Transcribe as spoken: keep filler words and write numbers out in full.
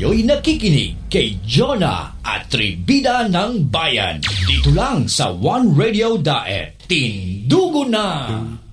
Kayo'y nakikinig kay Jonah at Tribida ng Bayan. Dito lang sa One Radio Daet. Tindugo na!